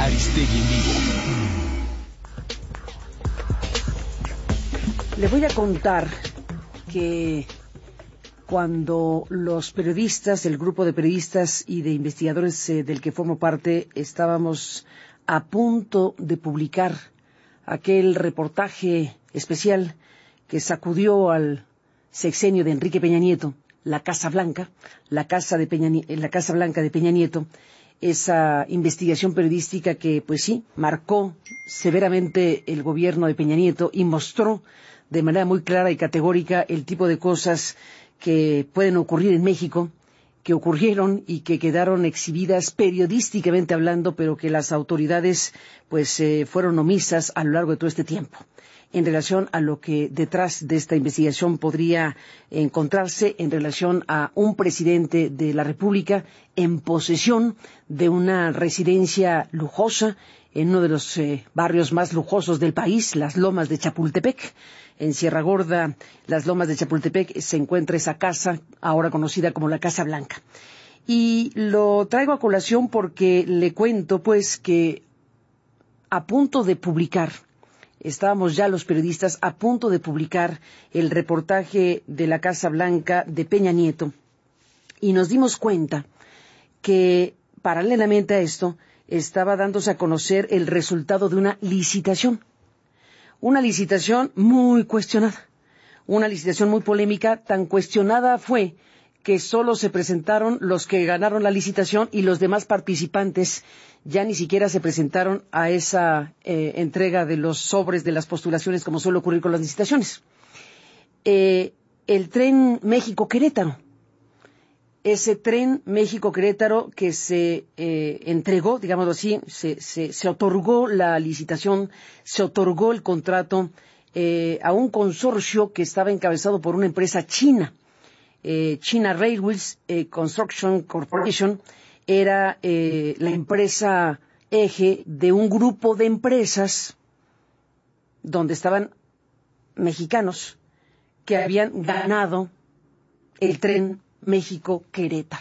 Aristegui en vivo. Le voy a contar que cuando los periodistas, el grupo de periodistas y de investigadores del que formo parte, estábamos a punto de publicar aquel reportaje especial que sacudió al sexenio de Enrique Peña Nieto, la Casa Blanca, la Casa Blanca de Peña Nieto, esa investigación periodística que, pues sí, marcó severamente el gobierno de Peña Nieto y mostró de manera muy clara y categórica el tipo de cosas que pueden ocurrir en México, que ocurrieron y que quedaron exhibidas periodísticamente hablando, pero que las autoridades pues fueron omisas a lo largo de todo este tiempo, en relación a lo que detrás de esta investigación podría encontrarse en relación a un presidente de la República en posesión de una residencia lujosa en uno de los barrios más lujosos del país, las Lomas de Chapultepec. En Sierra Gorda, las Lomas de Chapultepec, se encuentra esa casa, ahora conocida como la Casa Blanca. Y lo traigo a colación porque le cuento, pues, que a punto de publicar, estábamos ya los periodistas a punto de publicar el reportaje de la Casa Blanca de Peña Nieto, y nos dimos cuenta que, paralelamente a esto, estaba dándose a conocer el resultado de una licitación muy cuestionada, una licitación muy polémica. Tan cuestionada fue que solo se presentaron los que ganaron la licitación y los demás participantes ya ni siquiera se presentaron a esa entrega de los sobres de las postulaciones, como suele ocurrir con las licitaciones. El tren México-Querétaro, ese tren México-Querétaro que se entregó, digámoslo así, se otorgó la licitación, se otorgó el contrato a un consorcio que estaba encabezado por una empresa china, China Railways Construction Corporation. Era la empresa eje de un grupo de empresas donde estaban mexicanos que habían ganado el tren México-Querétaro.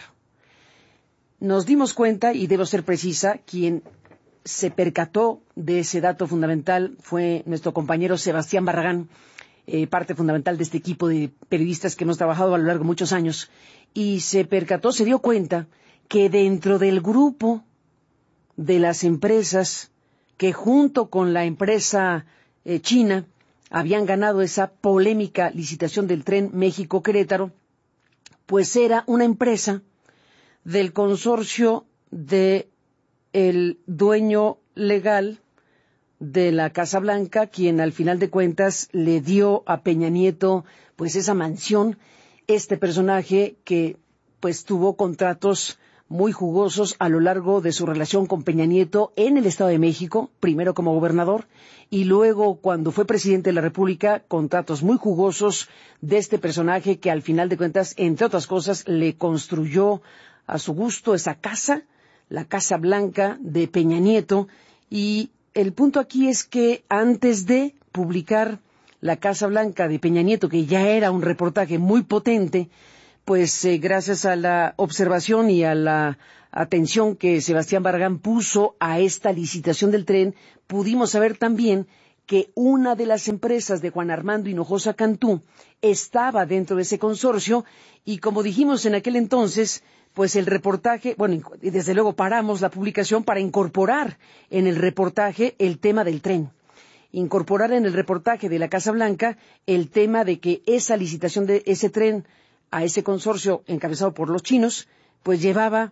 Nos dimos cuenta, y debo ser precisa, quien se percató de ese dato fundamental fue nuestro compañero Sebastián Barragán, parte fundamental de este equipo de periodistas que hemos trabajado a lo largo de muchos años, y se dio cuenta que dentro del grupo de las empresas que junto con la empresa china habían ganado esa polémica licitación del tren México-Querétaro, pues era una empresa del consorcio de el dueño legal de la Casa Blanca, quien al final de cuentas le dio a Peña Nieto pues esa mansión, este personaje que pues tuvo contratos muy jugosos a lo largo de su relación con Peña Nieto en el Estado de México, primero como gobernador y luego cuando fue presidente de la República, contratos muy jugosos de este personaje que al final de cuentas, entre otras cosas, le construyó a su gusto esa casa, la Casa Blanca de Peña Nieto. Y el punto aquí es que antes de publicar la Casa Blanca de Peña Nieto, que ya era un reportaje muy potente, pues gracias a la observación y a la atención que Sebastián Barragán puso a esta licitación del tren, pudimos saber también que una de las empresas de Juan Armando Hinojosa Cantú estaba dentro de ese consorcio y, como dijimos en aquel entonces, pues el reportaje, y desde luego paramos la publicación para incorporar en el reportaje el tema del tren. Incorporar en el reportaje de la Casa Blanca el tema de que esa licitación de ese tren a ese consorcio encabezado por los chinos, pues llevaba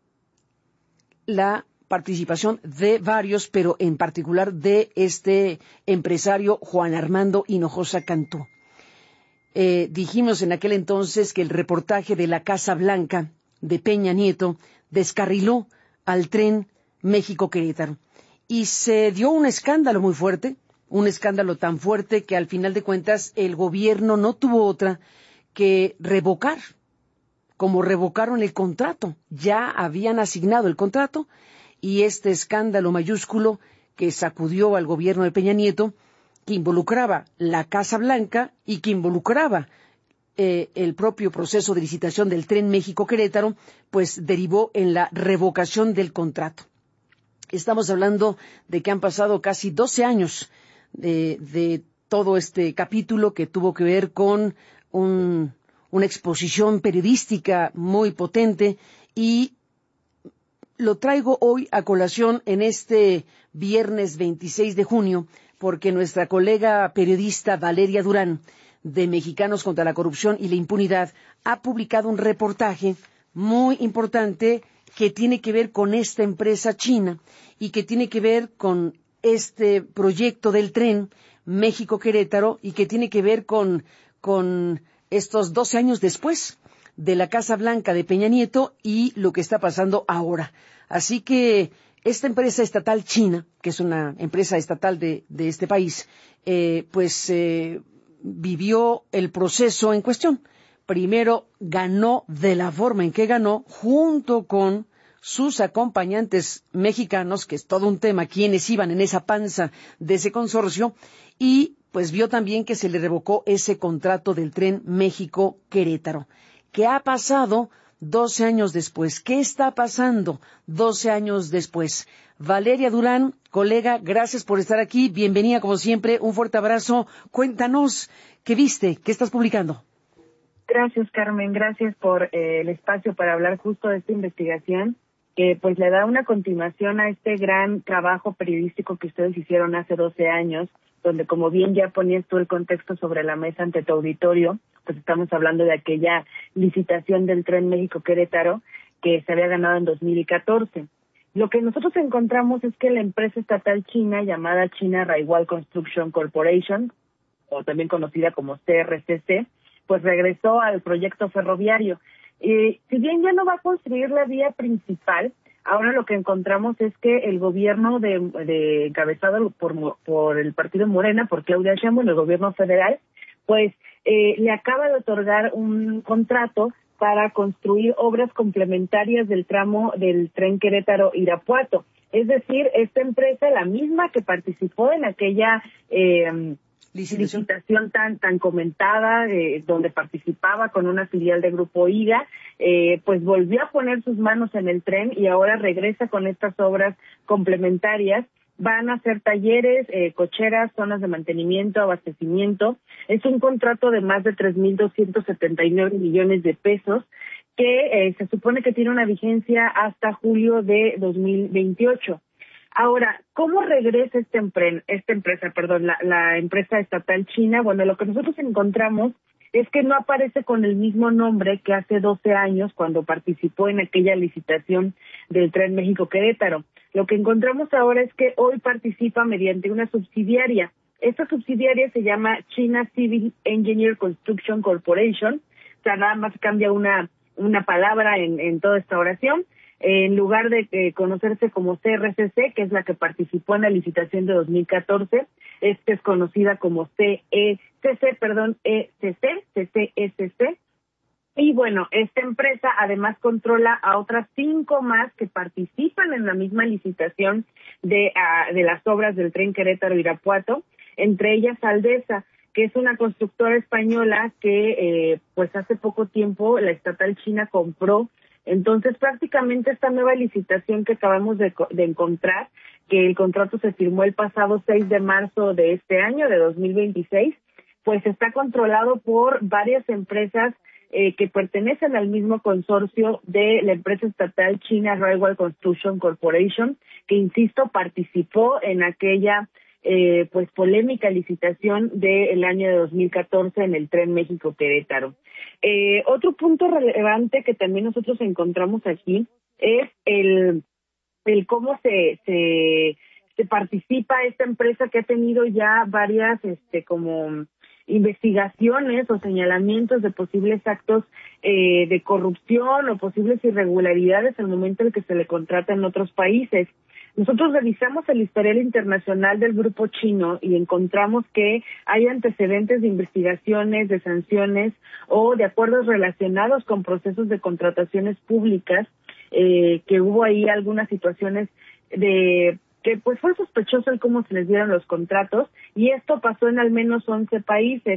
la participación de varios, pero en particular de este empresario Juan Armando Hinojosa Cantú. Dijimos en aquel entonces que el reportaje de la Casa Blanca de Peña Nieto descarriló al tren México-Querétaro. Y se dio un escándalo muy fuerte, un escándalo tan fuerte que al final de cuentas el gobierno no tuvo otra que revocar, como revocaron el contrato. Ya habían asignado el contrato y este escándalo mayúsculo que sacudió al gobierno de Peña Nieto, que involucraba la Casa Blanca y que involucraba el propio proceso de licitación del tren México-Querétaro, pues derivó en la revocación del contrato. Estamos hablando de que han pasado casi 12 años de todo este capítulo que tuvo que ver con una exposición periodística muy potente, y lo traigo hoy a colación en este viernes 26 de junio, porque nuestra colega periodista Valeria Durán, de Mexicanos contra la Corrupción y la Impunidad, ha publicado un reportaje muy importante que tiene que ver con esta empresa china y que tiene que ver con este proyecto del tren México-Querétaro, y que tiene que ver con estos 12 años después de la Casa Blanca de Peña Nieto y lo que está pasando ahora. Así que esta empresa estatal china, que es una empresa estatal de este país, vivió el proceso en cuestión. Primero ganó de la forma en que ganó, junto con sus acompañantes mexicanos, que es todo un tema, quienes iban en esa panza de ese consorcio, y pues vio también que se le revocó ese contrato del tren México-Querétaro. ¿Qué ha pasado 12 años después? ¿Qué está pasando 12 años después? Valeria Durán, colega, gracias por estar aquí. Bienvenida, como siempre. Un fuerte abrazo. Cuéntanos, ¿qué viste? ¿Qué estás publicando? Gracias, Carmen. Gracias por el espacio para hablar justo de esta investigación, que pues le da una continuación a este gran trabajo periodístico que ustedes hicieron hace 12 años, donde, como bien ya ponías tú el contexto sobre la mesa ante tu auditorio, pues estamos hablando de aquella licitación del tren México-Querétaro que se había ganado en 2014. Lo que nosotros encontramos es que la empresa estatal china llamada China Railway Construction Corporation, o también conocida como CRCC, pues regresó al proyecto ferroviario. Si bien ya no va a construir la vía principal, ahora lo que encontramos es que el gobierno encabezado por el partido Morena, por Claudia Sheinbaum, el gobierno federal, pues le acaba de otorgar un contrato para construir obras complementarias del tramo del tren Querétaro-Irapuato. Es decir, esta empresa, la misma que participó en aquella licitación tan comentada, donde participaba con una filial de Grupo IGA, pues volvió a poner sus manos en el tren y ahora regresa con estas obras complementarias. Van a hacer talleres, cocheras, zonas de mantenimiento, abastecimiento. Es un contrato de más de 3.279 millones de pesos que se supone que tiene una vigencia hasta julio de 2028. Ahora, ¿cómo regresa esta empresa, la empresa estatal china? Bueno, lo que nosotros encontramos es que no aparece con el mismo nombre que hace 12 años cuando participó en aquella licitación del tren México-Querétaro. Lo que encontramos ahora es que hoy participa mediante una subsidiaria. Esta subsidiaria se llama China Civil Engineer Construction Corporation. O sea, nada más cambia una palabra en toda esta oración. En lugar de conocerse como CRCC, que es la que participó en la licitación de 2014, esta es conocida como CCESC. Y bueno, esta empresa además controla a otras 5 más que participan en la misma licitación de las obras del tren Querétaro-Irapuato, entre ellas Aldesa, que es una constructora española que pues hace poco tiempo la estatal china compró. Entonces, prácticamente esta nueva licitación que acabamos de encontrar, que el contrato se firmó el pasado 6 de marzo de este año, de 2026, pues está controlado por varias empresas que pertenecen al mismo consorcio de la empresa estatal China Railway Construction Corporation, que, insisto, participó en aquella pues polémica licitación del año de 2014 en el tren México-Querétaro. Otro punto relevante que también nosotros encontramos aquí es el cómo se participa esta empresa, que ha tenido ya varias como investigaciones o señalamientos de posibles actos de corrupción o posibles irregularidades al momento en que se le contrata en otros países. Nosotros revisamos el historial internacional del grupo chino y encontramos que hay antecedentes de investigaciones, de sanciones o de acuerdos relacionados con procesos de contrataciones públicas, que hubo ahí algunas situaciones de que pues fue sospechoso el cómo se les dieron los contratos, y esto pasó en al menos 11 países.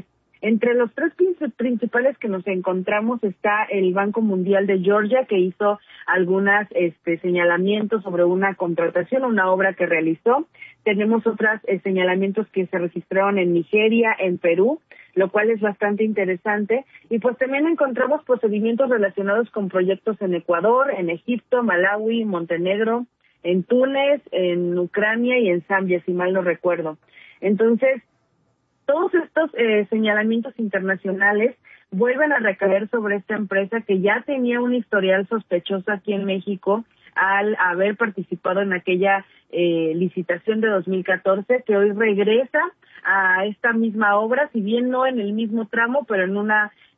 Entre los tres principales que nos encontramos está el Banco Mundial de Georgia, que hizo algunas señalamientos sobre una contratación, una obra que realizó. Tenemos otros señalamientos que se registraron en Nigeria, en Perú, lo cual es bastante interesante. Y pues también encontramos procedimientos relacionados con proyectos en Ecuador, en Egipto, Malawi, Montenegro, en Túnez, en Ucrania y en Zambia, si mal no recuerdo. Entonces, todos estos señalamientos internacionales vuelven a recaer sobre esta empresa que ya tenía un historial sospechoso aquí en México al haber participado en aquella licitación de 2014, que hoy regresa a esta misma obra, si bien no en el mismo tramo, pero en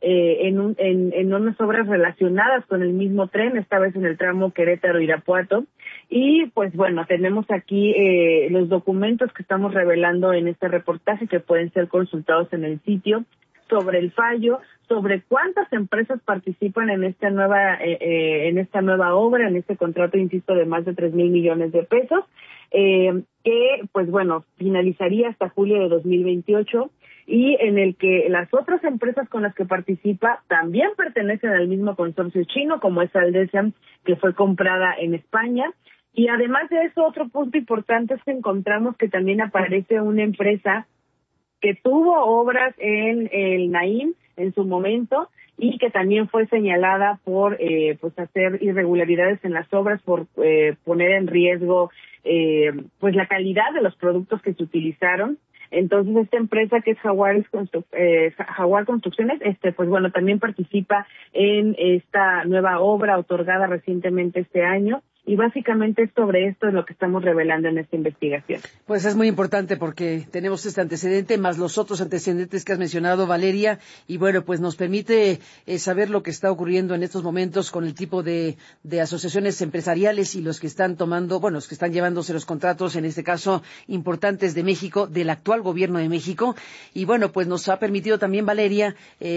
unas obras relacionadas con el mismo tren, esta vez en el tramo Querétaro-Irapuato. Y pues bueno, tenemos aquí los documentos que estamos revelando en este reportaje que pueden ser consultados en el sitio sobre el fallo, sobre cuántas empresas participan en esta nueva obra, en este contrato, insisto, de más de 3,000 millones de pesos, que pues bueno, finalizaría hasta julio de 2028 y en el que las otras empresas con las que participa también pertenecen al mismo consorcio chino, como es Aldesiam, que fue comprada en España. Y además de eso, otro punto importante es que encontramos que también aparece una empresa que tuvo obras en el Naim en su momento y que también fue señalada por pues hacer irregularidades en las obras, por poner en riesgo pues la calidad de los productos que se utilizaron. Entonces esta empresa, que es Jaguar Construcciones, pues bueno, también participa en esta nueva obra otorgada recientemente este año. Y básicamente sobre esto es lo que estamos revelando en esta investigación. Pues es muy importante porque tenemos este antecedente más los otros antecedentes que has mencionado, Valeria, y bueno, pues nos permite saber lo que está ocurriendo en estos momentos con el tipo de asociaciones empresariales y los que están los que están llevándose los contratos, en este caso importantes de México, del actual gobierno de México. Y bueno, pues nos ha permitido también, Valeria,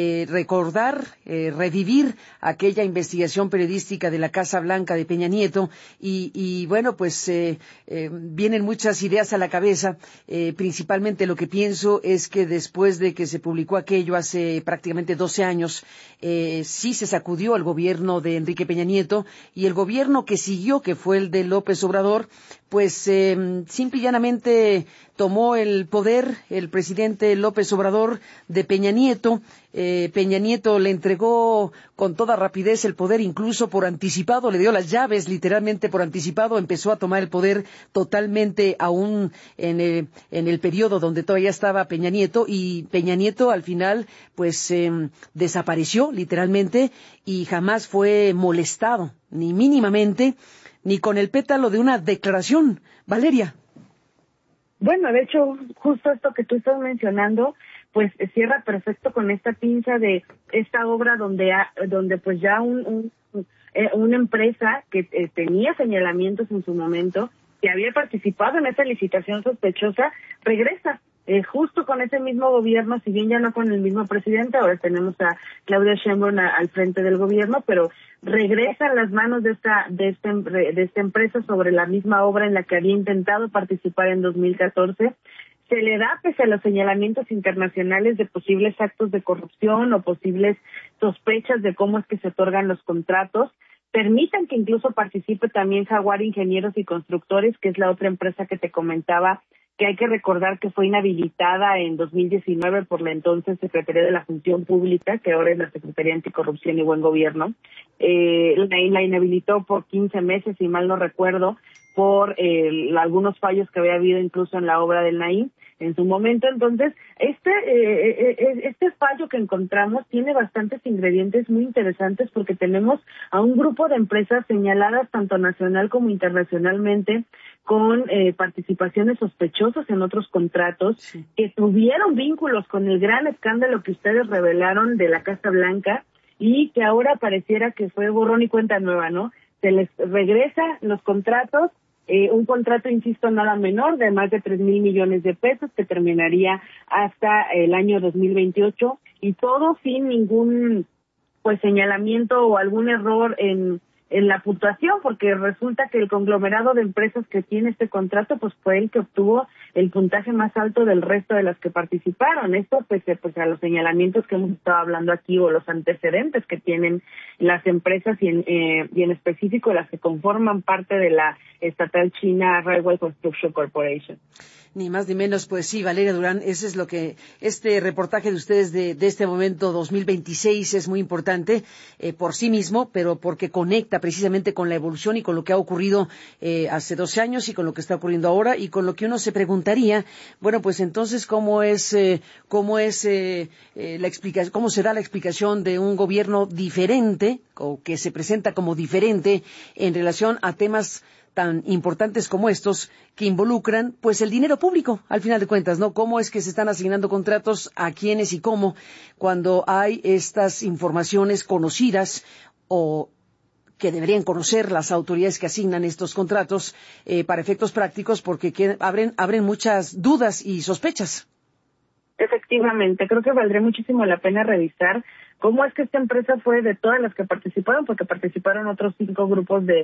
revivir aquella investigación periodística de la Casa Blanca de Peña Nieto. Y bueno, pues vienen muchas ideas a la cabeza. Principalmente lo que pienso es que después de que se publicó aquello hace prácticamente 12 años, sí se sacudió al gobierno de Enrique Peña Nieto, y el gobierno que siguió, que fue el de López Obrador, pues simple y llanamente tomó el poder el presidente López Obrador de Peña Nieto. Peña Nieto le entregó con toda rapidez el poder, incluso por anticipado, le dio las llaves literalmente por anticipado, empezó a tomar el poder totalmente aún en el periodo donde todavía estaba Peña Nieto, y Peña Nieto al final pues desapareció literalmente y jamás fue molestado, ni mínimamente, ni con el pétalo de una declaración. Valeria. Bueno, de hecho, justo esto que tú estás mencionando, pues cierra perfecto con esta pinza de esta obra donde pues ya una empresa que tenía señalamientos en su momento, que había participado en esa licitación sospechosa, regresa. Justo con ese mismo gobierno, si bien ya no con el mismo presidente, ahora tenemos a Claudia Sheinbaum al frente del gobierno, pero regresa a las manos de esta empresa sobre la misma obra en la que había intentado participar en 2014. Se le da, pese a los señalamientos internacionales de posibles actos de corrupción o posibles sospechas de cómo es que se otorgan los contratos, permitan que incluso participe también Jaguar Ingenieros y Constructores, que es la otra empresa que te comentaba, que hay que recordar que fue inhabilitada en 2019 por la entonces Secretaría de la Función Pública, que ahora es la Secretaría Anticorrupción y Buen Gobierno. La inhabilitó por 15 meses, si mal no recuerdo, por algunos fallos que había habido incluso en la obra del Naim en su momento. Entonces, este fallo que encontramos tiene bastantes ingredientes muy interesantes, porque tenemos a un grupo de empresas señaladas tanto nacional como internacionalmente con participaciones sospechosas en otros contratos, sí, que tuvieron vínculos con el gran escándalo que ustedes revelaron de la Casa Blanca y que ahora pareciera que fue borrón y cuenta nueva, ¿no? Se les regresa los contratos, un contrato, insisto, nada menor, de más de 3,000 millones de pesos, que terminaría hasta el año 2028, y todo sin ningún pues señalamiento o algún error en en la puntuación, porque resulta que el conglomerado de empresas que tiene este contrato, pues fue el que obtuvo el puntaje más alto del resto de las que participaron. Esto pues a los señalamientos que hemos estado hablando aquí o los antecedentes que tienen las empresas y en específico las que conforman parte de la estatal china Railway Construction Corporation. Ni más ni menos, pues sí, Valeria Durán, ese es lo que este reportaje de ustedes de este momento 2026 es muy importante por sí mismo, pero porque conecta precisamente con la evolución y con lo que ha ocurrido hace 12 años y con lo que está ocurriendo ahora y con lo que uno se preguntaría, bueno, pues entonces cómo será la explicación de un gobierno diferente o que se presenta como diferente en relación a temas tan importantes como estos que involucran pues el dinero público al final de cuentas, ¿no? Cómo es que se están asignando contratos a quiénes y cómo cuando hay estas informaciones conocidas o que deberían conocer las autoridades que asignan estos contratos para efectos prácticos porque abren muchas dudas y sospechas. Efectivamente, creo que valdría muchísimo la pena revisar cómo es que esta empresa fue de todas las que participaron, porque participaron otros 5 grupos de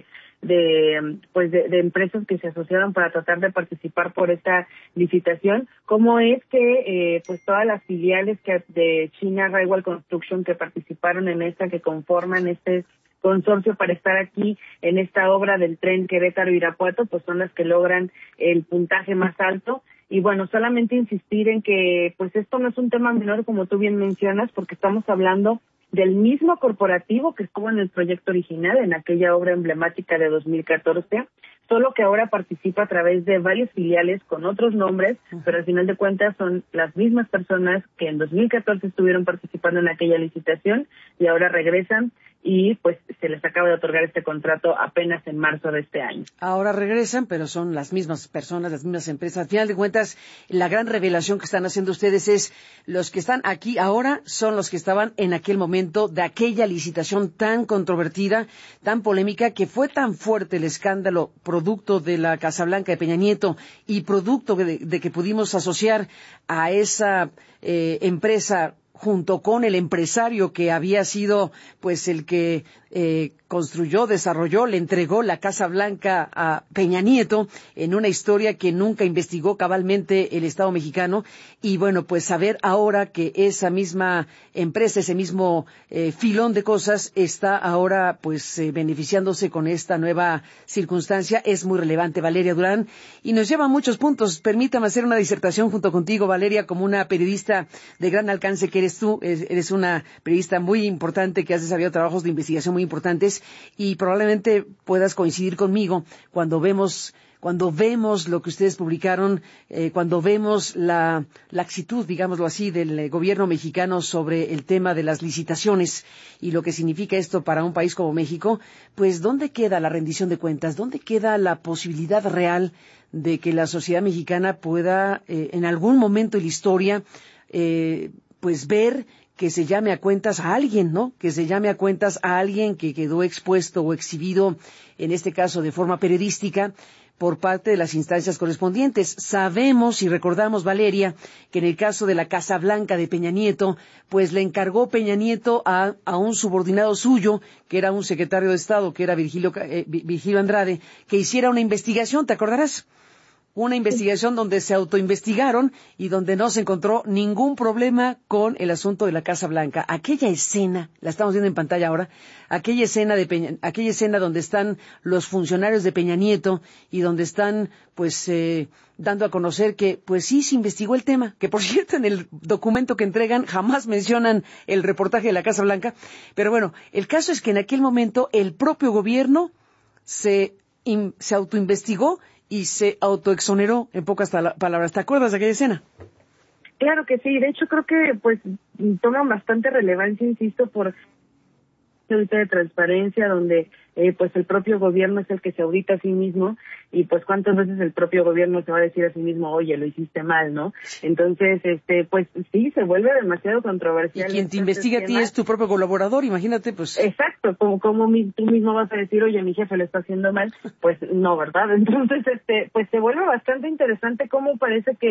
empresas que se asociaron para tratar de participar por esta licitación. Cómo es que pues todas las filiales de China Railway Construction que participaron en esta, que conforman este consorcio para estar aquí en esta obra del tren Querétaro-Irapuato, pues son las que logran el puntaje más alto. Y bueno, solamente insistir en que pues esto no es un tema menor, como tú bien mencionas, porque estamos hablando del mismo corporativo que estuvo en el proyecto original, en aquella obra emblemática de 2014, solo que ahora participa a través de varias filiales con otros nombres, pero al final de cuentas son las mismas personas que en 2014 estuvieron participando en aquella licitación y ahora regresan y pues se les acaba de otorgar este contrato apenas en marzo de este año. Ahora regresan, pero son las mismas personas, las mismas empresas. Al final de cuentas, la gran revelación que están haciendo ustedes es los que están aquí ahora son los que estaban en aquel momento de aquella licitación tan controvertida, tan polémica, que fue tan fuerte el escándalo producto de la Casa Blanca de Peña Nieto y producto de que pudimos asociar a esa empresa junto con el empresario que había sido pues el que construyó, desarrolló, le entregó la Casa Blanca a Peña Nieto en una historia que nunca investigó cabalmente el Estado mexicano. Y bueno, pues saber ahora que esa misma empresa, ese mismo filón de cosas está ahora pues beneficiándose con esta nueva circunstancia es muy relevante, Valeria Durán, y nos lleva a muchos puntos. Permítame hacer una disertación junto contigo, Valeria, como una periodista de gran alcance que eres tú. Eres una periodista muy importante que has desarrollado trabajos de investigación muy importantes y probablemente puedas coincidir conmigo cuando vemos lo que ustedes publicaron, cuando vemos la laxitud, digámoslo así, del gobierno mexicano sobre el tema de las licitaciones y lo que significa esto para un país como México, pues ¿dónde queda la rendición de cuentas? ¿Dónde queda la posibilidad real de que la sociedad mexicana pueda en algún momento de la historia pues ver que se llame a cuentas a alguien, ¿no? Que se llame a cuentas a alguien que quedó expuesto o exhibido, en este caso de forma periodística, por parte de las instancias correspondientes. Sabemos y recordamos, Valeria, que en el caso de la Casa Blanca de Peña Nieto, pues le encargó Peña Nieto a un subordinado suyo, que era un secretario de Estado, que era Virgilio Andrade, que hiciera una investigación, ¿te acordarás? Una investigación donde se autoinvestigaron y donde no se encontró ningún problema con el asunto de la Casa Blanca. Aquella escena, la estamos viendo en pantalla ahora, aquella escena donde están los funcionarios de Peña Nieto y donde están pues dando a conocer que pues sí se investigó el tema, que por cierto en el documento que entregan jamás mencionan el reportaje de la Casa Blanca, pero bueno, el caso es que en aquel momento el propio gobierno se autoinvestigó y se autoexoneró, en pocas palabras. ¿Te acuerdas de aquella escena? Claro que sí, de hecho creo que pues toman bastante relevancia, insisto, por ahorita de transparencia, donde pues el propio gobierno es el que se audita a sí mismo y pues cuántas veces el propio gobierno se va a decir a sí mismo, oye, lo hiciste mal, ¿no? Entonces, pues sí, se vuelve demasiado controversial. Y quien te investiga a ti es tu propio colaborador, imagínate, pues. Exacto, como tú mismo vas a decir, oye, mi jefe lo está haciendo mal, pues no, ¿verdad? Entonces, pues se vuelve bastante interesante cómo parece que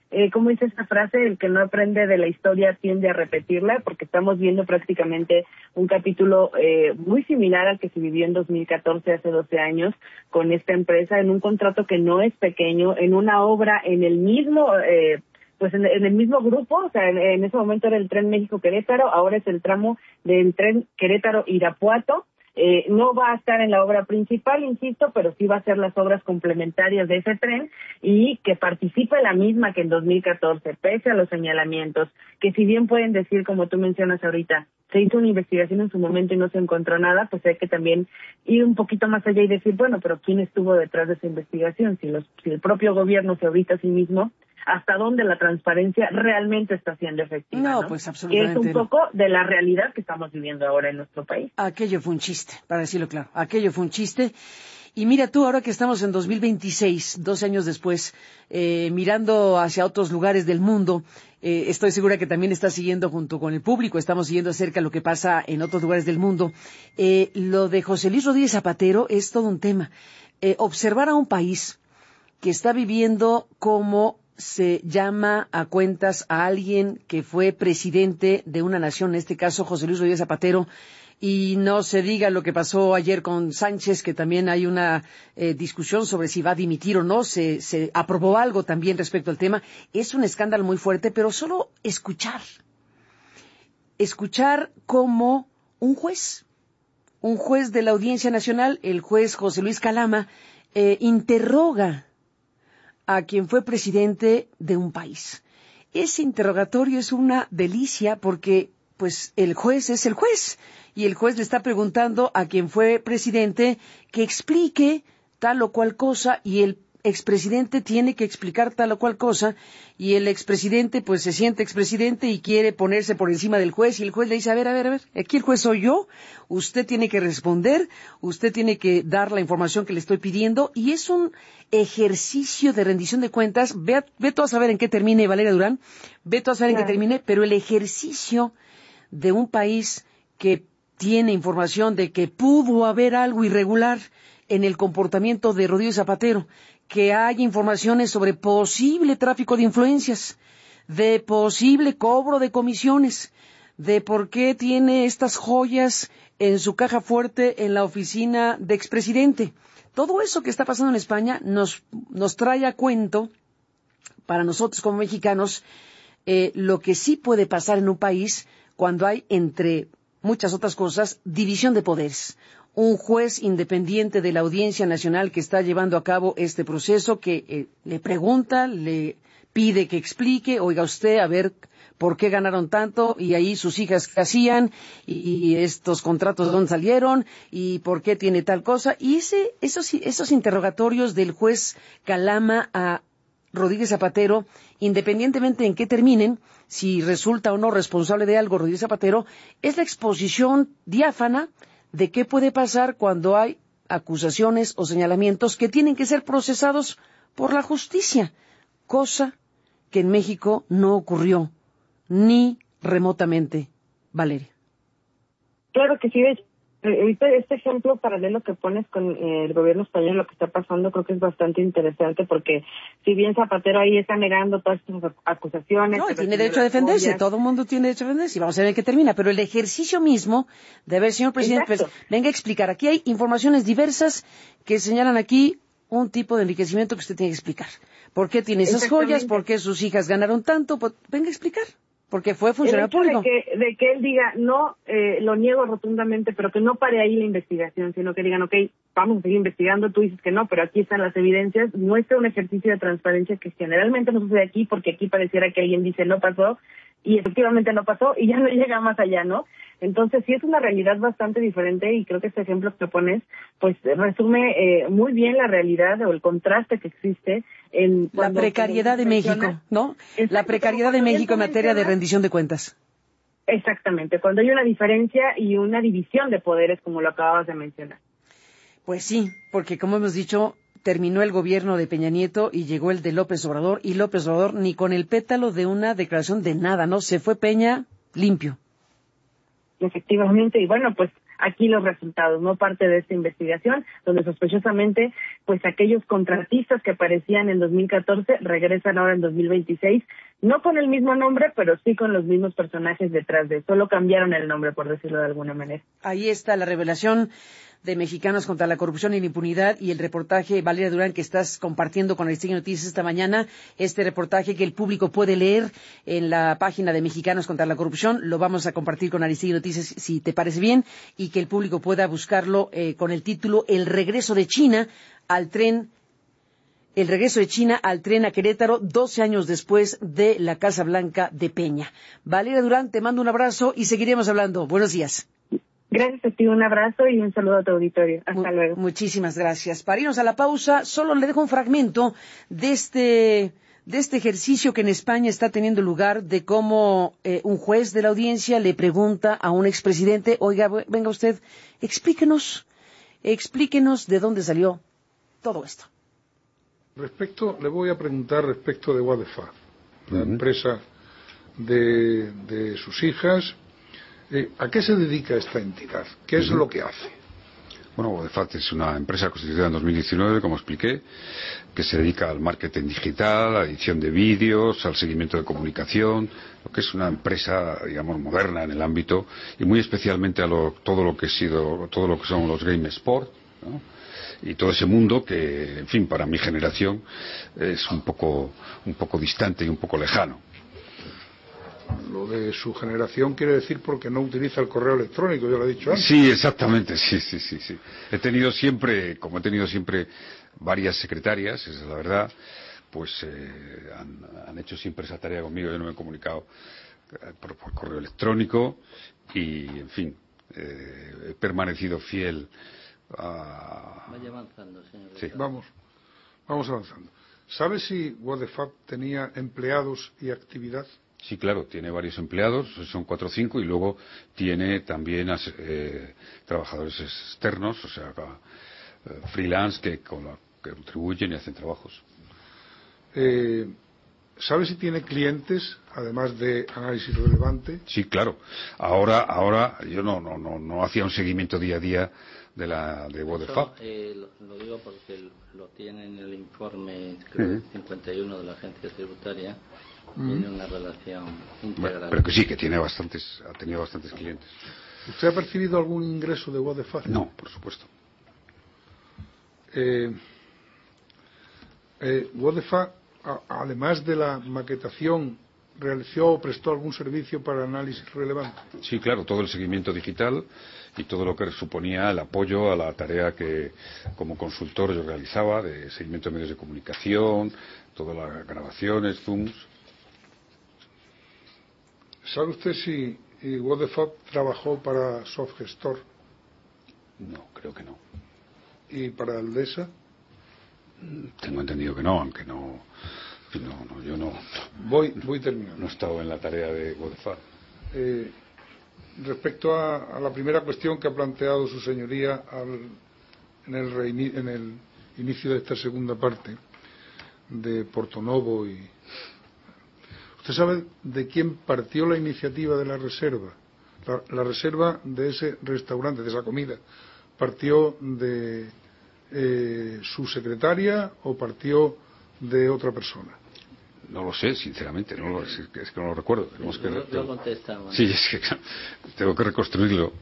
como dice esta frase, el que no aprende de la historia tiende a repetirla, porque estamos viendo prácticamente un capítulo muy similar al que se vivió en 2014, hace 12 años, con esta empresa, en un contrato que no es pequeño, en una obra en el mismo... pues en el mismo grupo, o sea, en ese momento era el tren México-Querétaro, ahora es el tramo del tren Querétaro-Irapuato. No va a estar en la obra principal, insisto, pero sí va a ser las obras complementarias de ese tren y que participe la misma que en 2014, pese a los señalamientos, que si bien pueden decir, como tú mencionas ahorita, se hizo una investigación en su momento y no se encontró nada, pues hay que también ir un poquito más allá y decir, bueno, pero ¿quién estuvo detrás de esa investigación? Si el propio gobierno se audita a sí mismo, ¿hasta dónde la transparencia realmente está siendo efectiva? No, ¿no? pues absolutamente. Que es un poco de la realidad que estamos viviendo ahora en nuestro país. Aquello fue un chiste, para decirlo claro. Aquello fue un chiste. Y mira tú, ahora que estamos en 2026, 12 años después, mirando hacia otros lugares del mundo, estoy segura que también estás siguiendo junto con el público, estamos siguiendo acerca lo que pasa en otros lugares del mundo. Lo de José Luis Rodríguez Zapatero es todo un tema. Observar a un país que está viviendo como se llama a cuentas a alguien que fue presidente de una nación, en este caso José Luis Rodríguez Zapatero, y no se diga lo que pasó ayer con Sánchez, que también hay una discusión sobre si va a dimitir o no, se aprobó algo también respecto al tema. Es un escándalo muy fuerte, pero solo escuchar como un juez de la Audiencia Nacional, el juez José Luis Calama, interroga a quien fue presidente de un país. Ese interrogatorio es una delicia porque, pues, el juez es el juez y el juez le está preguntando a quien fue presidente que explique tal o cual cosa y el expresidente tiene que explicar tal o cual cosa y el expresidente pues se siente expresidente y quiere ponerse por encima del juez y el juez le dice, a ver, aquí el juez soy yo, usted tiene que responder, usted tiene que dar la información que le estoy pidiendo y es un ejercicio de rendición de cuentas, ve tú a saber en qué termine Valeria Durán, ve tú a saber en qué termine, pero el ejercicio de un país que tiene información de que pudo haber algo irregular en el comportamiento de Rodríguez Zapatero, que hay informaciones sobre posible tráfico de influencias, de posible cobro de comisiones, de por qué tiene estas joyas en su caja fuerte en la oficina de expresidente. Todo eso que está pasando en España nos trae a cuento, para nosotros como mexicanos, lo que sí puede pasar en un país cuando hay, entre muchas otras cosas, división de poderes. Un juez independiente de la Audiencia Nacional que está llevando a cabo este proceso, que le pregunta, le pide que explique, oiga usted, a ver por qué ganaron tanto, y ahí sus hijas qué hacían, y estos contratos de dónde salieron, y por qué tiene tal cosa. Y esos interrogatorios del juez Calama a Rodríguez Zapatero, independientemente en qué terminen, si resulta o no responsable de algo Rodríguez Zapatero, es la exposición diáfana de qué puede pasar cuando hay acusaciones o señalamientos que tienen que ser procesados por la justicia, cosa que en México no ocurrió ni remotamente, Valeria. Claro que sí, este ejemplo paralelo que pones con el gobierno español, lo que está pasando, creo que es bastante interesante porque si bien Zapatero ahí está negando todas estas acusaciones... No, tiene derecho a defenderse, todo el mundo tiene derecho a defenderse y vamos a ver en qué termina, pero el ejercicio mismo de ver, señor presidente, pues, venga a explicar, aquí hay informaciones diversas que señalan aquí un tipo de enriquecimiento que usted tiene que explicar. ¿Por qué tiene esas joyas? ¿Por qué sus hijas ganaron tanto? Pues, venga a explicar. Porque fue funcionario público. De que él diga, no, lo niego rotundamente, pero que no pare ahí la investigación, sino que digan, ok, vamos a seguir investigando, tú dices que no, pero aquí están las evidencias, muestra un ejercicio de transparencia que generalmente no sucede aquí, porque aquí pareciera que alguien dice no pasó, y efectivamente no pasó, y ya no llega más allá, ¿no? Entonces sí es una realidad bastante diferente, y creo que este ejemplo que pones, pues resume muy bien la realidad o el contraste que existe en la precariedad de México, ¿no? Exacto, la precariedad de México en materia de rendición de cuentas. Exactamente, cuando hay una diferencia y una división de poderes, como lo acababas de mencionar. Pues sí, porque como hemos dicho, terminó el gobierno de Peña Nieto y llegó el de López Obrador, y López Obrador ni con el pétalo de una declaración de nada, ¿no? Se fue Peña limpio. Efectivamente, y bueno, pues aquí los resultados, no parte de esta investigación, donde sospechosamente, pues aquellos contratistas que aparecían en 2014 regresan ahora en 2026, no con el mismo nombre, pero sí con los mismos personajes detrás de, solo cambiaron el nombre, por decirlo de alguna manera. Ahí está la revelación de Mexicanos contra la Corrupción y la Impunidad y el reportaje, Valeria Durán, que estás compartiendo con Aristegui Noticias esta mañana, este reportaje que el público puede leer en la página de Mexicanos contra la Corrupción, lo vamos a compartir con Aristegui Noticias si te parece bien, y que el público pueda buscarlo con el título El regreso de China al tren a Querétaro, 12 años después de la Casa Blanca de Peña. Valeria Durán, te mando un abrazo y seguiremos hablando. Buenos días. Gracias a ti, un abrazo y un saludo a tu auditorio. Hasta luego. Muchísimas gracias. Para irnos a la pausa, solo le dejo un fragmento de este ejercicio que en España está teniendo lugar, de cómo un juez de la audiencia le pregunta a un expresidente: oiga, venga usted, explíquenos de dónde salió todo esto. Le voy a preguntar respecto de Wadefar, la empresa de sus hijas. ¿A qué se dedica esta entidad? ¿Qué es lo que hace? Bueno, Wadefar es una empresa constituida en 2019, como expliqué, que se dedica al marketing digital, a la edición de vídeos, al seguimiento de comunicación, lo que es una empresa, digamos, moderna en el ámbito, y muy especialmente a todo lo que son los game sport, ¿no? Y todo ese mundo que, en fin, para mi generación es un poco distante y un poco lejano. Lo de su generación quiere decir porque no utiliza el correo electrónico, ya lo he dicho antes. Sí, exactamente, sí. He tenido siempre varias secretarias, esa es la verdad, pues han hecho siempre esa tarea conmigo. Yo no me he comunicado por correo electrónico y, en fin, he permanecido fiel a... Vaya avanzando, señor. Sí, vamos avanzando. ¿Sabe si Wadefar tenía empleados y actividad? Sí, claro, tiene varios empleados, son 4 o 5, y luego tiene también trabajadores externos, o sea, freelance que contribuyen y hacen trabajos. ¿Sabe si tiene clientes, además de análisis relevante? Sí, claro. Ahora yo no hacía un seguimiento día a día de Wadefar. Lo digo porque lo tiene en el informe 51 de la agencia tributaria. Tiene una relación integral. Pero que sí, que ha tenido bastantes clientes. ¿Usted ha percibido algún ingreso de Wadefar? No, por supuesto. Wadefar, además de la maquetación, ¿realizó o prestó algún servicio para análisis relevante? Sí, claro, todo el seguimiento digital y todo lo que suponía el apoyo a la tarea que como consultor yo realizaba, de seguimiento de medios de comunicación, todas las grabaciones, zooms. ¿Sabe usted si Wadefar trabajó para Softgestor? No, creo que no. ¿Y para Aldesa? Tengo entendido que no, aunque no, yo no. Voy terminando. No he estado en la tarea de Wadefar. Respecto a la primera cuestión que ha planteado su señoría en el inicio de esta segunda parte de Portonovo y... ¿Usted sabe de quién partió la iniciativa de la reserva? La reserva de ese restaurante, de esa comida, ¿partió de su secretaria o partió de otra persona? No lo sé, sinceramente, es que no lo recuerdo. Lo contestamos. Sí, es que tengo que reconstruirlo.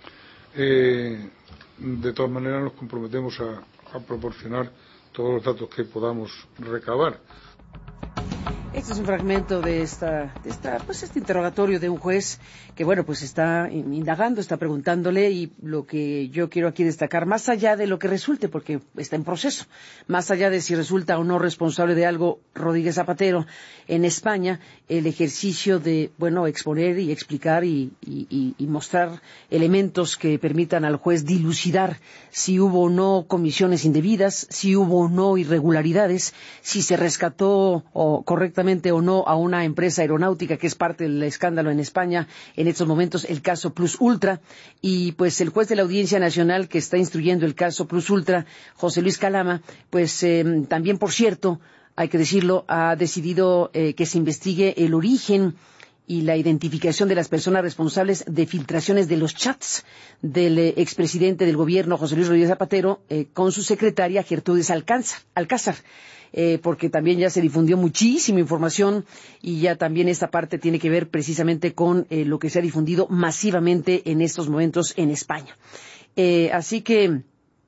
De todas maneras nos comprometemos a proporcionar todos los datos que podamos recabar. Este es un fragmento de este interrogatorio de un juez que, bueno, pues está indagando, está preguntándole, y lo que yo quiero aquí destacar, más allá de lo que resulte, porque está en proceso, más allá de si resulta o no responsable de algo Rodríguez Zapatero en España, el ejercicio de, bueno, exponer y explicar y mostrar elementos que permitan al juez dilucidar si hubo o no comisiones indebidas, si hubo o no irregularidades, si se rescató correctamente o no a una empresa aeronáutica que es parte del escándalo en España en estos momentos, el caso Plus Ultra. Y pues el juez de la Audiencia Nacional que está instruyendo el caso Plus Ultra, José Luis Calama, pues también, por cierto, hay que decirlo, ha decidido que se investigue el origen y la identificación de las personas responsables de filtraciones de los chats del expresidente del gobierno, José Luis Rodríguez Zapatero, con su secretaria Gertrudis Alcázar. Porque también ya se difundió muchísima información y ya también esta parte tiene que ver precisamente con lo que se ha difundido masivamente en estos momentos en España. Así que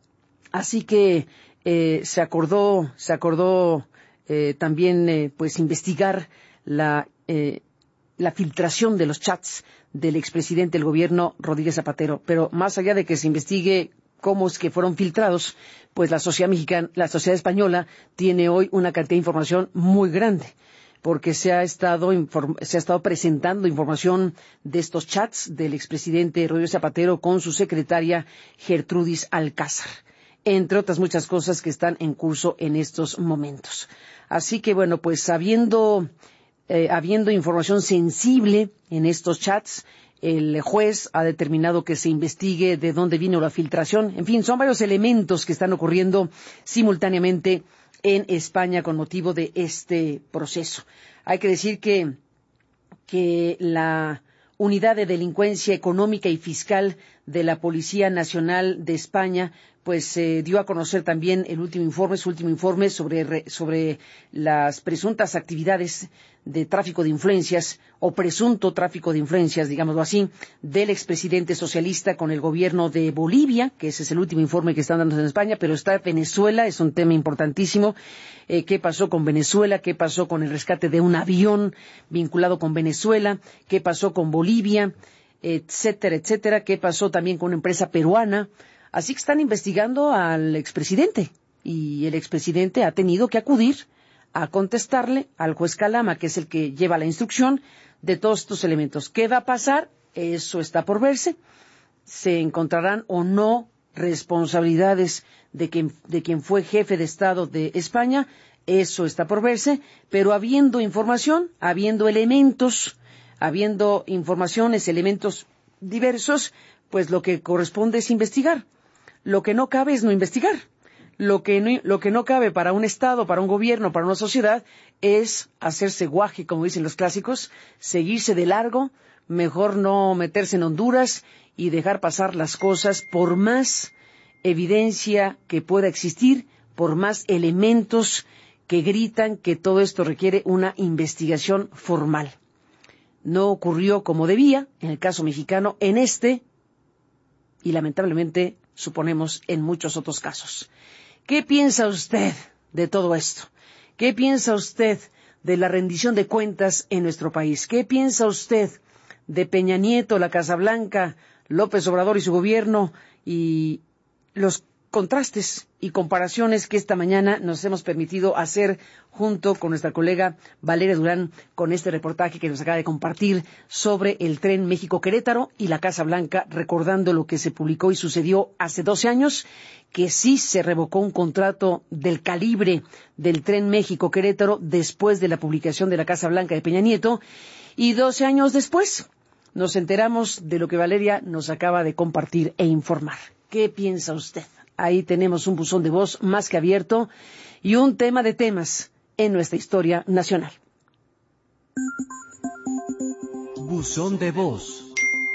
se acordó también pues investigar la filtración de los chats del expresidente del gobierno Rodríguez Zapatero. Pero más allá de que se investigue cómo es que fueron filtrados, pues la sociedad española tiene hoy una cantidad de información muy grande, porque se ha estado presentando información de estos chats del expresidente Rodríguez Zapatero con su secretaria Gertrudis Alcázar, entre otras muchas cosas que están en curso en estos momentos. Así que bueno, pues habiendo información sensible en estos chats, el juez ha determinado que se investigue de dónde vino la filtración. En fin, son varios elementos que están ocurriendo simultáneamente en España con motivo de este proceso. Hay que decir que la Unidad de Delincuencia Económica y Fiscal de la Policía Nacional de España pues dio a conocer también su último informe sobre las presuntas actividades de tráfico de influencias o presunto tráfico de influencias, digámoslo así, del expresidente socialista con el gobierno de Bolivia, que ese es el último informe que están dando en España, pero está Venezuela, es un tema importantísimo. ¿Qué pasó con Venezuela? ¿Qué pasó con el rescate de un avión vinculado con Venezuela? ¿Qué pasó con Bolivia? Etcétera, etcétera. ¿Qué pasó también con una empresa peruana? Así que están investigando al expresidente y el expresidente ha tenido que acudir a contestarle al juez Calama, que es el que lleva la instrucción de todos estos elementos. ¿Qué va a pasar? Eso está por verse. ¿Se encontrarán o no responsabilidades de quien fue jefe de Estado de España? Eso está por verse. Pero habiendo información, habiendo elementos, habiendo informaciones, elementos diversos, pues lo que corresponde es investigar. Lo que no cabe es no investigar. Lo que no cabe para un Estado, para un gobierno, para una sociedad, es hacerse guaje, como dicen los clásicos, seguirse de largo, mejor no meterse en Honduras y dejar pasar las cosas por más evidencia que pueda existir, por más elementos que gritan que todo esto requiere una investigación formal. No ocurrió como debía, en el caso mexicano, y lamentablemente suponemos en muchos otros casos. ¿Qué piensa usted de todo esto? ¿Qué piensa usted de la rendición de cuentas en nuestro país? ¿Qué piensa usted de Peña Nieto, la Casa Blanca, López Obrador y su gobierno y los contrastes y comparaciones que esta mañana nos hemos permitido hacer junto con nuestra colega Valeria Durán con este reportaje que nos acaba de compartir sobre el tren México-Querétaro y la Casa Blanca, recordando lo que se publicó y sucedió hace 12 años, que sí se revocó un contrato del calibre del tren México-Querétaro después de la publicación de la Casa Blanca de Peña Nieto, y 12 años después nos enteramos de lo que Valeria nos acaba de compartir e informar. ¿Qué piensa usted? Ahí tenemos un buzón de voz más que abierto y un tema de temas en nuestra historia nacional. Buzón de voz.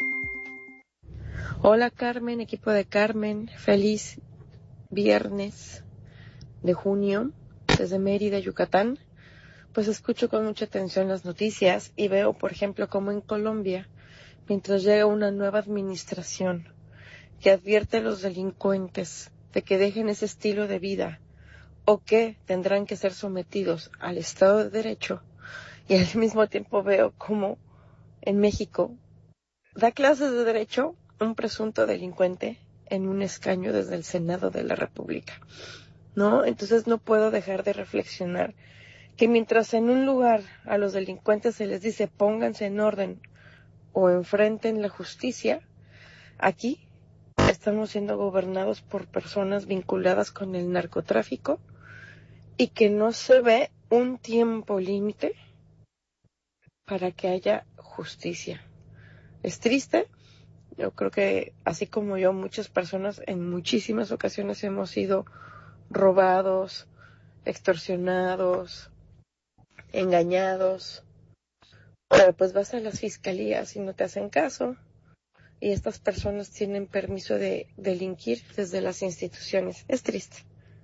Hola Carmen, equipo de Carmen, feliz viernes de junio desde Mérida, Yucatán. Pues escucho con mucha atención las noticias y veo, por ejemplo, como en Colombia, mientras llega una nueva administración que advierte a los delincuentes de que dejen ese estilo de vida o que tendrán que ser sometidos al Estado de Derecho, y al mismo tiempo veo como en México da clases de Derecho un presunto delincuente en un escaño desde el Senado de la República, ¿no? Entonces no puedo dejar de reflexionar que mientras en un lugar a los delincuentes se les dice pónganse en orden o enfrenten la justicia, aquí estamos siendo gobernados por personas vinculadas con el narcotráfico y que no se ve un tiempo límite para que haya justicia. Es triste. Yo creo que así como yo, muchas personas en muchísimas ocasiones hemos sido robados, extorsionados, engañados Pues vas a las fiscalías y no te hacen caso. Y estas personas tienen permiso de delinquir desde las instituciones. Es triste.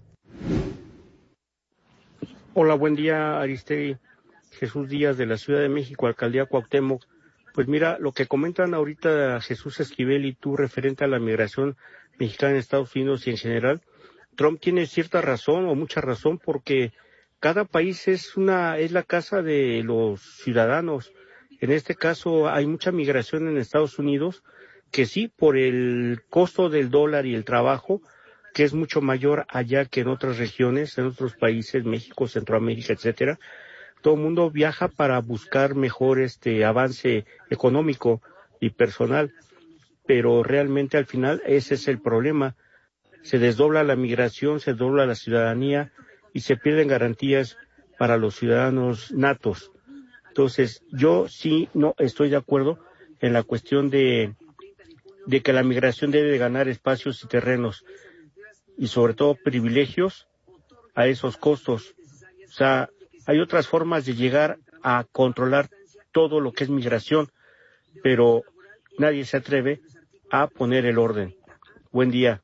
Hola, buen día, Aristegui. Jesús Díaz, de la Ciudad de México, Alcaldía Cuauhtémoc. Pues mira, lo que comentan ahorita Jesús Esquivel y tú referente a la migración mexicana en Estados Unidos y en general, Trump tiene cierta razón o mucha razón, porque cada país es la casa de los ciudadanos. En este caso hay mucha migración en Estados Unidos, que sí, por el costo del dólar y el trabajo, que es mucho mayor allá que en otras regiones, en otros países, México, Centroamérica, etcétera. Todo el mundo viaja para buscar mejor avance económico y personal, pero realmente al final ese es el problema. Se desdobla la migración, se desdobla la ciudadanía y se pierden garantías para los ciudadanos natos. Entonces, yo sí no estoy de acuerdo en la cuestión de que la migración debe de ganar espacios y terrenos y sobre todo privilegios a esos costos. O sea, hay otras formas de llegar a controlar todo lo que es migración, pero nadie se atreve a poner el orden. Buen día.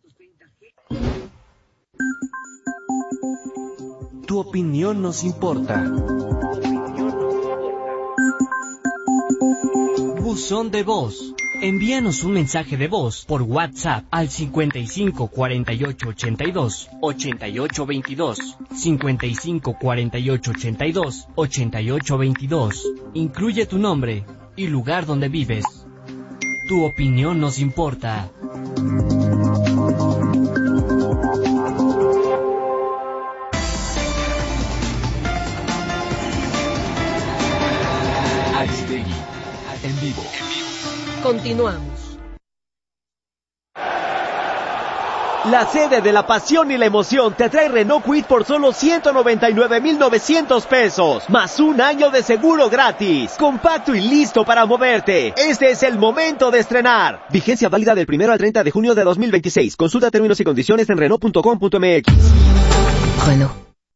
Tu opinión nos importa. Buzón de voz. Envíanos un mensaje de voz por WhatsApp al 55 48 82 88 22. 55 48 82 88 22. Incluye tu nombre y lugar donde vives. Tu opinión nos importa. Aristegui, en vivo. Continuamos. La sede de la pasión y la emoción te trae Renault Kwid por solo 199,900 pesos, más un año de seguro gratis. Compacto y listo para moverte. Este es el momento de estrenar. Vigencia válida del 1 al 30 de junio de 2026. Consulta términos y condiciones en Renault.com.mx. Renault.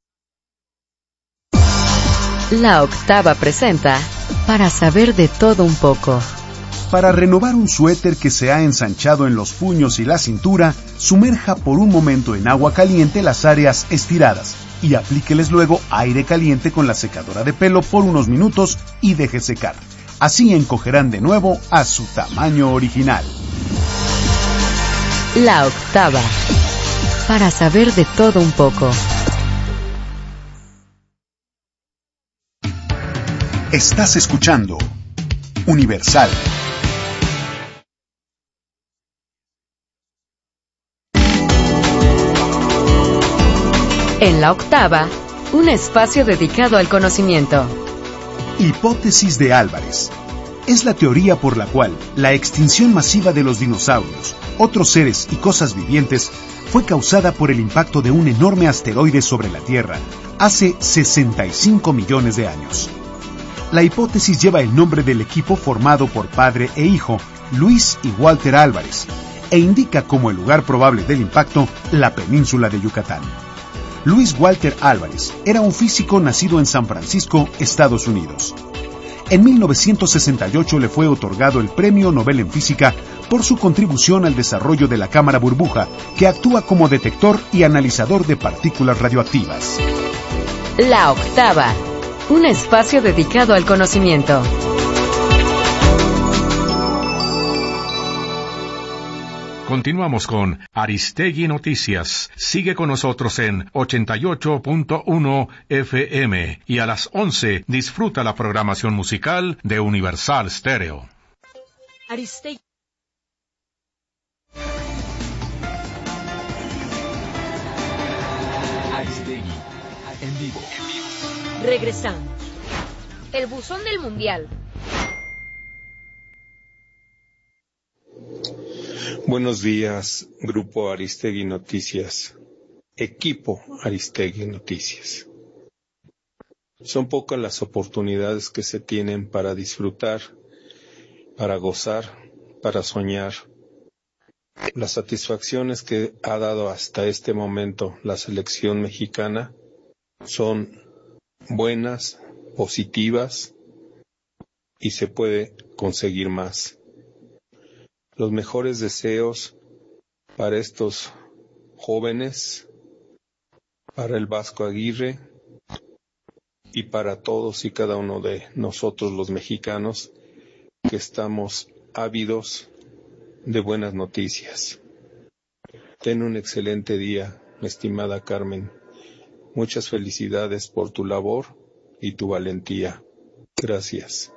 La Octava presenta Para saber de todo un poco. Para renovar un suéter que se ha ensanchado en los puños y la cintura, sumerja por un momento en agua caliente las áreas estiradas y aplíqueles luego aire caliente con la secadora de pelo por unos minutos y deje secar. Así encogerán de nuevo a su tamaño original. La Octava. Para saber de todo un poco. Estás escuchando Universal. En La Octava, un espacio dedicado al conocimiento. Hipótesis de Álvarez. Es la teoría por la cual la extinción masiva de los dinosaurios, otros seres y cosas vivientes fue causada por el impacto de un enorme asteroide sobre la Tierra hace 65 millones de años. La hipótesis lleva el nombre del equipo formado por padre e hijo, Luis y Walter Álvarez, e indica como el lugar probable del impacto la península de Yucatán. Luis Walter Álvarez era un físico nacido en San Francisco, Estados Unidos. En 1968 le fue otorgado el Premio Nobel en Física por su contribución al desarrollo de la cámara burbuja, que actúa como detector y analizador de partículas radioactivas. La Octava, un espacio dedicado al conocimiento. Continuamos con Aristegui Noticias. Sigue con nosotros en 88.1 FM y a las 11 disfruta la programación musical de Universal Stereo. Aristegui. Aristegui, en vivo. Regresamos. El buzón del mundial. Buenos días, Grupo Aristegui Noticias, Equipo Aristegui Noticias. Son pocas las oportunidades que se tienen para disfrutar, para gozar, para soñar. Las satisfacciones que ha dado hasta este momento la selección mexicana son buenas, positivas, y se puede conseguir más. Los mejores deseos para estos jóvenes, para el Vasco Aguirre y para todos y cada uno de nosotros los mexicanos que estamos ávidos de buenas noticias. Ten un excelente día, mi estimada Carmen. Muchas felicidades por tu labor y tu valentía. Gracias.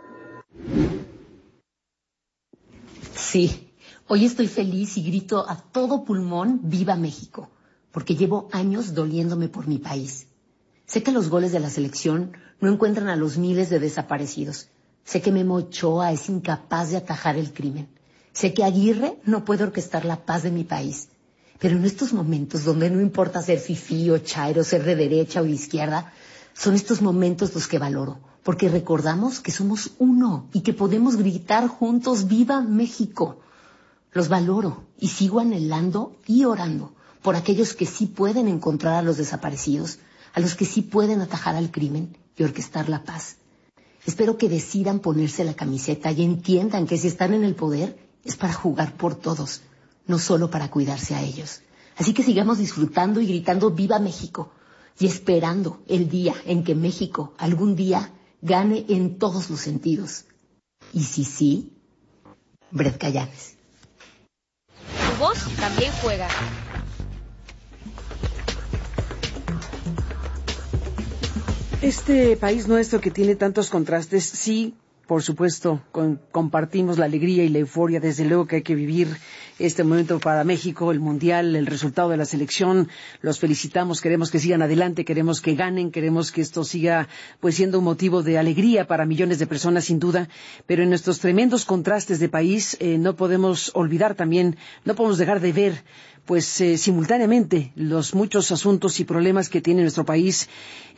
Sí, hoy estoy feliz y grito a todo pulmón ¡Viva México! Porque llevo años doliéndome por mi país. Sé que los goles de la selección no encuentran a los miles de desaparecidos. Sé que Memo Ochoa es incapaz de atajar el crimen. Sé que Aguirre no puede orquestar la paz de mi país. Pero en estos momentos donde no importa ser fifí o chairo, ser de derecha o de izquierda, son estos momentos los que valoro, porque recordamos que somos uno y que podemos gritar juntos ¡Viva México! Los valoro y sigo anhelando y orando por aquellos que sí pueden encontrar a los desaparecidos, a los que sí pueden atajar al crimen y orquestar la paz. Espero que decidan ponerse la camiseta y entiendan que si están en el poder es para jugar por todos, no solo para cuidarse a ellos. Así que sigamos disfrutando y gritando ¡Viva México! Y esperando el día en que México algún día gane en todos los sentidos. Y si sí, Bret Callanes. Tu voz también juega. Este país nuestro que tiene tantos contrastes, sí, por supuesto, compartimos la alegría y la euforia. Desde luego que hay que vivir este momento para México, el Mundial, el resultado de la selección. Los felicitamos, queremos que sigan adelante, queremos que ganen, queremos que esto siga pues siendo un motivo de alegría para millones de personas, sin duda. Pero en nuestros tremendos contrastes de país no podemos olvidar también, no podemos dejar de ver simultáneamente los muchos asuntos y problemas que tiene nuestro país.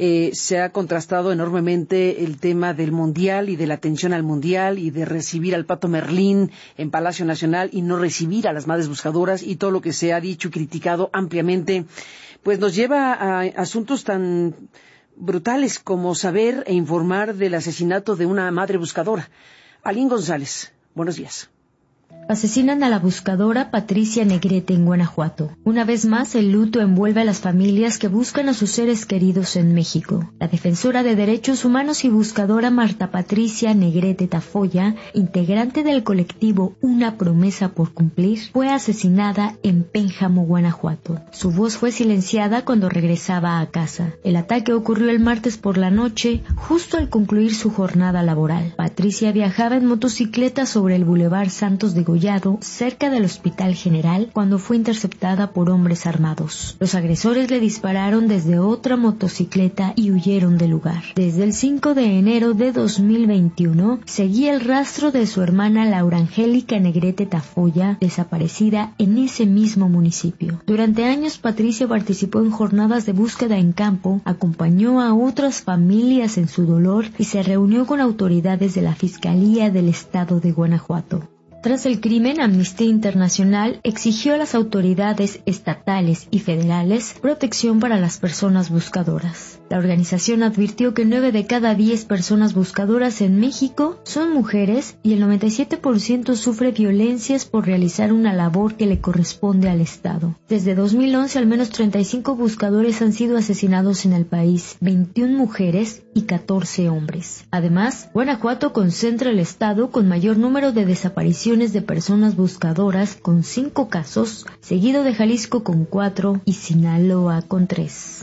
Se ha contrastado enormemente el tema del Mundial y de la atención al Mundial y de recibir al Pato Merlín en Palacio Nacional y no recibir a las madres buscadoras, y todo lo que se ha dicho y criticado ampliamente, pues nos lleva a asuntos tan brutales como saber e informar del asesinato de una madre buscadora. Alín González, buenos días. Asesinan a la buscadora Patricia Negrete en Guanajuato. Una vez más, el luto envuelve a las familias que buscan a sus seres queridos en México. La defensora de derechos humanos y buscadora Marta Patricia Negrete Tafoya, integrante del colectivo Una Promesa por Cumplir, fue asesinada en Pénjamo, Guanajuato. Su voz fue silenciada cuando regresaba a casa. El ataque ocurrió el martes por la noche, justo al concluir su jornada laboral. Patricia viajaba en motocicleta sobre el Boulevard Santos de Gollado, cerca del Hospital General, cuando fue interceptada por hombres armados. Los agresores le dispararon desde otra motocicleta y huyeron del lugar. Desde el 5 de enero de 2021, seguía el rastro de su hermana Laura Angélica Negrete Tafoya, desaparecida en ese mismo municipio. Durante años, Patricia participó en jornadas de búsqueda en campo, acompañó a otras familias en su dolor y se reunió con autoridades de la Fiscalía del Estado de Guanajuato. Tras el crimen, Amnistía Internacional exigió a las autoridades estatales y federales protección para las personas buscadoras. La organización advirtió que 9 de cada 10 personas buscadoras en México son mujeres y el 97% sufre violencias por realizar una labor que le corresponde al Estado. Desde 2011, al menos 35 buscadores han sido asesinados en el país, 21 mujeres y 14 hombres. Además, Guanajuato concentra el estado con mayor número de desapariciones de personas buscadoras, con 5 casos, seguido de Jalisco con 4 y Sinaloa con 3.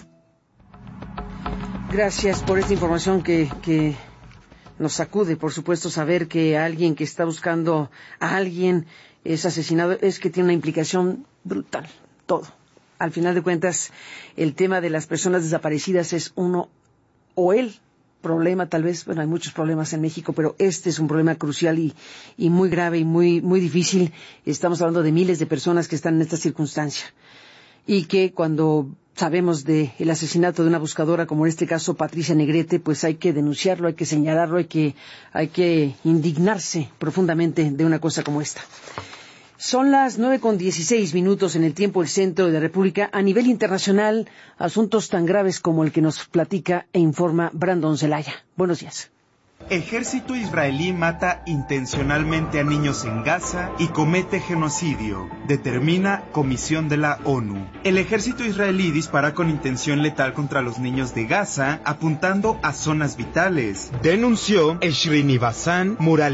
Gracias por esta información que nos sacude, por supuesto, saber que alguien que está buscando a alguien es asesinado, es que tiene una implicación brutal, todo. Al final de cuentas, el tema de las personas desaparecidas es uno, o el problema tal vez, bueno, hay muchos problemas en México, pero este es un problema crucial y muy grave y muy difícil. Estamos hablando de miles de personas que están en esta circunstancia y que cuando sabemos del asesinato de una buscadora, como en este caso Patricia Negrete, pues hay que denunciarlo, hay que señalarlo, hay que indignarse profundamente de una cosa como esta. Son las 9:16 en el tiempo del centro de la República. A nivel internacional, asuntos tan graves como el que nos platica e informa Brandon Zelaya. Buenos días. Ejército israelí mata intencionalmente a niños en Gaza y comete genocidio, determina Comisión de la ONU. El ejército israelí dispara con intención letal contra los niños de Gaza, apuntando a zonas vitales, denunció Srinivas Murali.